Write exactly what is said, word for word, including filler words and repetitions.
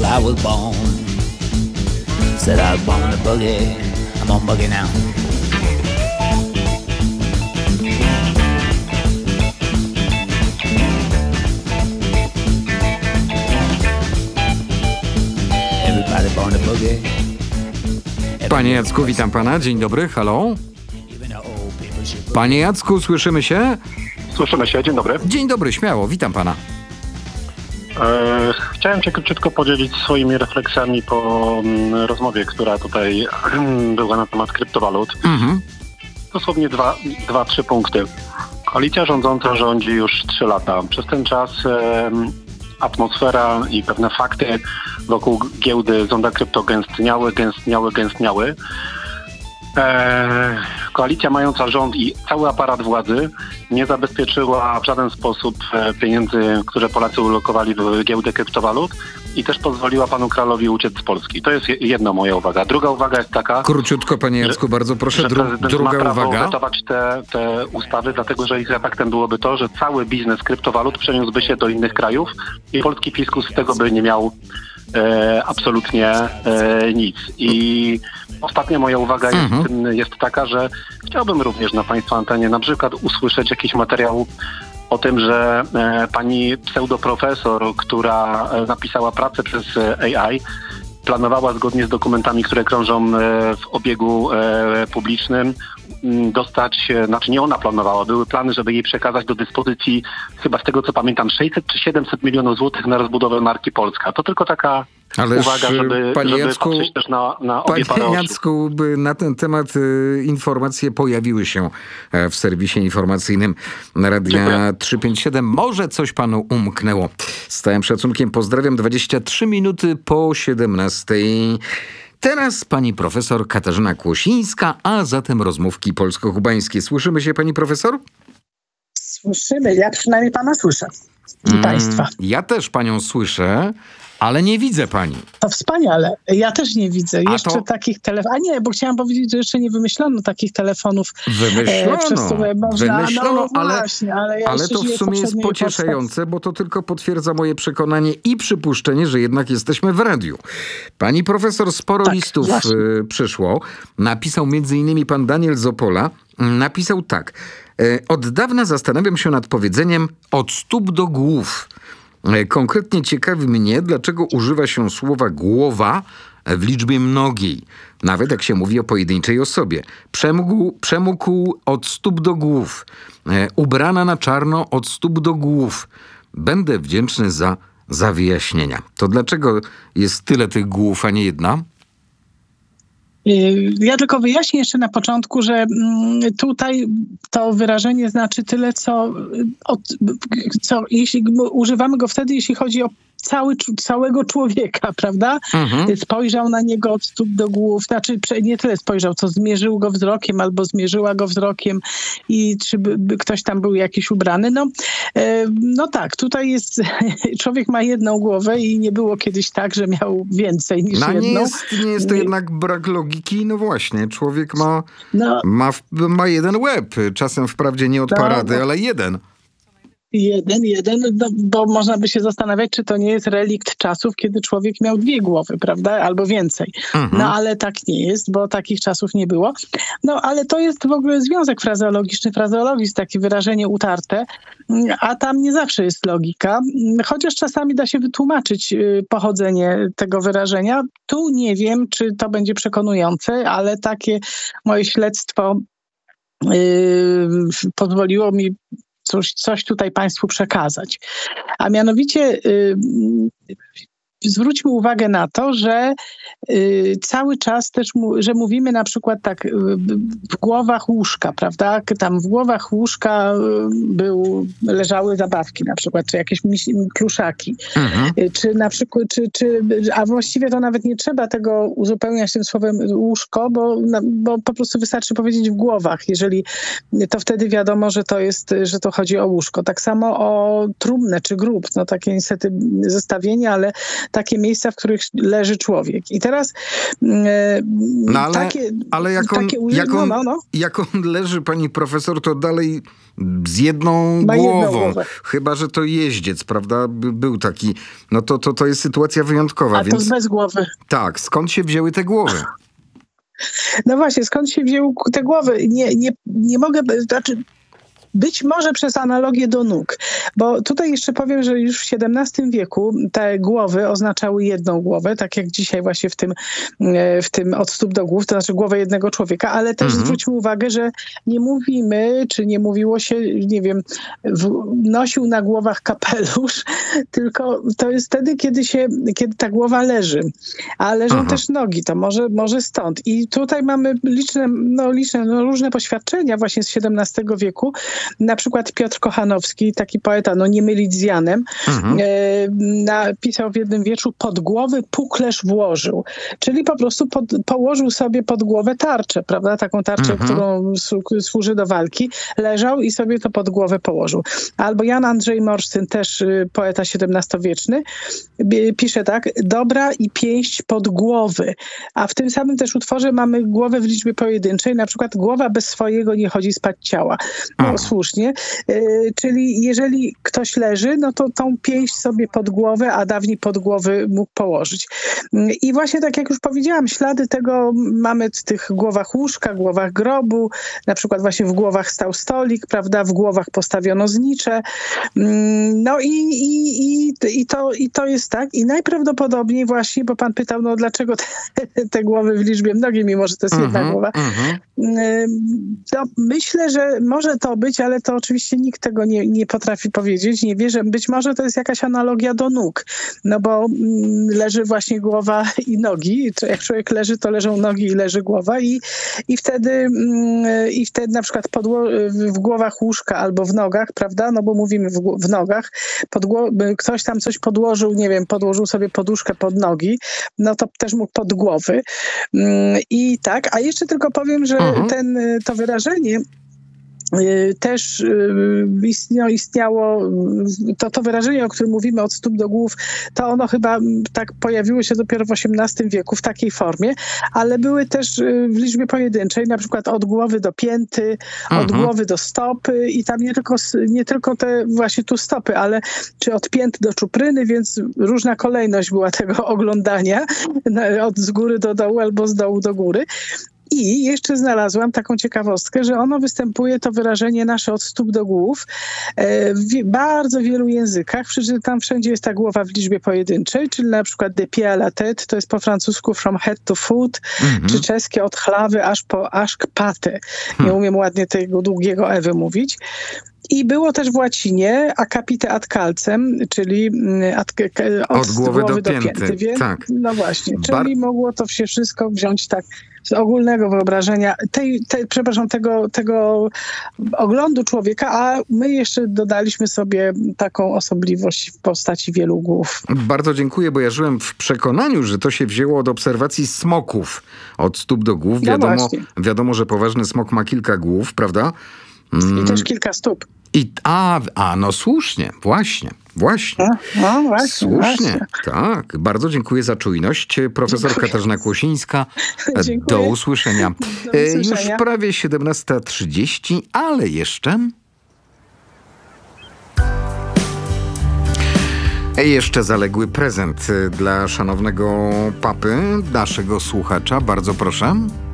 I was born. Said I was born to boogie, I'm on boogie now. Everybody born to boogie. Panie Jacku, witam pana. Dzień dobry, halo. Panie Jacku, słyszymy się? Słyszymy się, dzień dobry. Dzień dobry, śmiało, witam pana. E, chciałem się króciutko podzielić swoimi refleksjami po m, rozmowie, która tutaj była na temat kryptowalut. Mhm. Dosłownie dwa, dwa, trzy punkty. Koalicja rządząca rządzi już trzy lata. Przez ten czas e, atmosfera i pewne fakty wokół giełdy Zonda Krypto gęstniały, gęstniały, gęstniały. E, koalicja mająca rząd i cały aparat władzy nie zabezpieczyła w żaden sposób e, pieniędzy, które Polacy ulokowali w giełdę kryptowalut i też pozwoliła panu Kralowi uciec z Polski. To jest jedna moja uwaga. Druga uwaga jest taka... Króciutko, panie Jacku, że, bardzo proszę, że dru- druga ma prawo uwaga. wetować te, te ustawy, dlatego że ich efektem byłoby to, że cały biznes kryptowalut przeniósłby się do innych krajów i polski fiskus z tego by nie miał e, absolutnie e, nic. I ostatnia moja uwaga jest, Mhm. jest taka, że chciałbym również na państwa antenie na przykład usłyszeć jakiś materiał o tym, że e, pani pseudoprofesor, która e, napisała pracę przez e, A I, planowała zgodnie z dokumentami, które krążą e, w obiegu e, publicznym, m, dostać, e, znaczy nie ona planowała, były plany, żeby jej przekazać do dyspozycji, chyba z tego co pamiętam, sześćset czy siedemset milionów złotych na rozbudowę marki Polska. To tylko taka Ależ, uwaga, żeby, panie żeby Jacku, patrzeć też na, na obie Panie parę oczu. Jacku, by na ten temat y, informacje pojawiły się e, w serwisie informacyjnym Radia Dziękuję. trzysta pięćdziesiąt siedem. Może coś panu umknęło. Z całym szacunkiem pozdrawiam. dwadzieścia trzy minuty po siedemnastej. Teraz pani profesor Katarzyna Kłosińska, a zatem rozmówki polsko-kubańskie. Słyszymy się, pani profesor? Słyszymy, ja przynajmniej pana słyszę i Mm, państwa. Ja też panią słyszę, ale nie widzę pani. To wspaniale. Ja też nie widzę A jeszcze to- takich telefonów. A nie, bo chciałam powiedzieć, że jeszcze nie wymyślono takich telefonów. Wymyślono, e, przez które można, wymyślono, no, ale, właśnie, ale, ja ale jeszcze to w żyję sumie jest poprzedniej pocieszające, bo to tylko potwierdza moje przekonanie i przypuszczenie, że jednak jesteśmy w radiu. Pani profesor, sporo Tak, listów właśnie. y, przyszło. Napisał między innymi pan Daniel z Opola. Napisał tak. E, Od dawna zastanawiam się nad powiedzeniem od stóp do głów. E, Konkretnie ciekawi mnie, dlaczego używa się słowa głowa w liczbie mnogiej, nawet jak się mówi o pojedynczej osobie. Przemógł, przemógł od stóp do głów, e, ubrana na czarno od stóp do głów. Będę wdzięczny za, za wyjaśnienia. To dlaczego jest tyle tych głów, a nie jedna? Ja tylko wyjaśnię jeszcze na początku, że mm, tutaj to wyrażenie znaczy tyle, co, od, co jeśli używamy go wtedy, jeśli chodzi o cały, całego człowieka, prawda? Mhm. Spojrzał na niego od stóp do głów, znaczy nie tyle spojrzał, co zmierzył go wzrokiem albo zmierzyła go wzrokiem i czy by, by ktoś tam był jakiś ubrany. No, e, no tak, tutaj jest, człowiek ma jedną głowę i nie było kiedyś tak, że miał więcej niż No, jedną. nie, jest, nie jest to Nie- jednak brak logiki. No właśnie, człowiek ma, No, ma, ma jeden łeb. Czasem wprawdzie nie od No, parady, no. ale jeden. Jeden, jeden, no, bo można by się zastanawiać, czy to nie jest relikt czasów, kiedy człowiek miał dwie głowy, prawda? Albo więcej. Mhm. No ale tak nie jest, bo takich czasów nie było. No ale to jest w ogóle związek frazeologiczny, frazeologizm, takie wyrażenie utarte, a tam nie zawsze jest logika, chociaż czasami da się wytłumaczyć y, pochodzenie tego wyrażenia. Tu nie wiem, czy to będzie przekonujące, ale takie moje śledztwo y, pozwoliło mi Coś, coś tutaj państwu przekazać. A mianowicie y, zwróćmy uwagę na to, że y, cały czas też, mu, że mówimy na przykład tak y, w głowach łóżka, prawda? Tam w głowach łóżka y, był, leżały zabawki na przykład, czy jakieś mis- pluszaki. Mhm. Y, Czy na przykład, czy, czy, a właściwie to nawet nie trzeba tego uzupełniać tym słowem łóżko, bo, na- bo po prostu wystarczy powiedzieć w głowach. Jeżeli to wtedy wiadomo, że to jest, że to chodzi o łóżko. Tak samo o trumnę czy grób. No takie niestety zestawienie, ale takie miejsca, w których leży człowiek. I teraz e, no ale, takie, ale jak on, takie jak, on, no, no. jak on leży, pani profesor, to dalej z jedną Ma głową. jedną głowę. Chyba że to jeździec, prawda? By, był taki. No to, to, to jest sytuacja wyjątkowa. A więc... to bez głowy. Tak, skąd się wzięły te głowy? No właśnie, skąd się wzięły te głowy? Nie, nie, nie mogę, znaczy być może przez analogię do nóg, bo tutaj jeszcze powiem, że już w siedemnastym wieku te głowy oznaczały jedną głowę, tak jak dzisiaj właśnie w tym, w tym od stóp do głów, to znaczy głowę jednego człowieka, ale też mhm. zwróćmy uwagę, że nie mówimy, czy nie mówiło się, nie wiem, w, nosił na głowach kapelusz, tylko to jest wtedy, kiedy się, kiedy ta głowa leży, a leżą Aha. też nogi, to może, może stąd. I tutaj mamy liczne, no, liczne no, różne poświadczenia właśnie z siedemnastego wieku. Na przykład Piotr Kochanowski, taki poeta, no nie mylić z Janem, mhm. e, napisał w jednym wierszu: pod głowy puklerz włożył. Czyli po prostu pod, położył sobie pod głowę tarczę, prawda? Taką tarczę, mhm. którą su, służy do walki. Leżał i sobie to pod głowę położył. Albo Jan Andrzej Morsztyn, też poeta siedemnastowieczny, pisze tak: dobra i pięść pod głowy. A w tym samym też utworze mamy głowę w liczbie pojedynczej, na przykład głowa bez swojego nie chodzi spać ciała. No, słusznie. Yy, czyli jeżeli ktoś leży, no to tą pięść sobie pod głowę, a dawniej pod głowy mógł położyć. Yy, I właśnie tak jak już powiedziałam, ślady tego mamy w tych głowach łóżka, głowach grobu, na przykład właśnie w głowach stał stolik, prawda, w głowach postawiono znicze. Yy, no i, i, i, i, to, i to jest tak. I najprawdopodobniej właśnie, bo pan pytał, no dlaczego te, te głowy w liczbie mnogiej, mimo że to jest uh-huh, jedna głowa. Uh-huh. Yy, to myślę, że może to być, ale to oczywiście nikt tego nie, nie potrafi powiedzieć, nie wie, że być może to jest jakaś analogia do nóg, no bo mm, leży właśnie głowa i nogi, jak człowiek leży, to leżą nogi i leży głowa i, i wtedy mm, i wtedy na przykład podło- w głowach łóżka albo w nogach, prawda, no bo mówimy w, w nogach, podgło- ktoś tam coś podłożył, nie wiem, podłożył sobie poduszkę pod nogi, no to też mógł pod głowy mm, i tak, a jeszcze tylko powiem, że mhm. ten, to wyrażenie też istniało, istniało to, to wyrażenie, o którym mówimy, od stóp do głów, to ono chyba tak pojawiło się dopiero w osiemnastym wieku w takiej formie, ale były też w liczbie pojedynczej, na przykład od głowy do pięty, mhm. od głowy do stopy i tam nie tylko, nie tylko te właśnie tu stopy, ale czy od pięty do czupryny, więc różna kolejność była tego oglądania, od z góry do dołu albo z dołu do góry. I jeszcze znalazłam taką ciekawostkę, że ono występuje, to wyrażenie nasze, od stóp do głów, w bardzo wielu językach. Przeczytam, wszędzie jest ta głowa w liczbie pojedynczej, czyli na przykład de pied à la tête, to jest po francusku from head to foot, mm-hmm. czy czeskie od chlawy aż po aż k paty. Nie umiem ładnie tego długiego e wymówić. I było też w łacinie acapite ad calcem, czyli ad, od, od głowy, głowy do, do pięty. pięty więc, tak. No właśnie, czyli Bar- mogło to się wszystko wziąć tak z ogólnego wyobrażenia, tej, tej, przepraszam, tego, tego oglądu człowieka, a my jeszcze dodaliśmy sobie taką osobliwość w postaci wielu głów. Bardzo dziękuję, bo ja żyłem w przekonaniu, że to się wzięło od obserwacji smoków od stóp do głów. Wiadomo, no wiadomo, że poważny smok ma kilka głów, prawda? Mm. I też kilka stóp. I, a, a, no słusznie, właśnie, właśnie. No, no właśnie, słusznie, właśnie. Tak. Bardzo dziękuję za czujność. Profesor dziękuję. Katarzyna Kłosińska. Do usłyszenia. Do usłyszenia. Już prawie siedemnasta trzydzieści, ale jeszcze... Jeszcze zaległy prezent dla szanownego papy, naszego słuchacza. Bardzo proszę.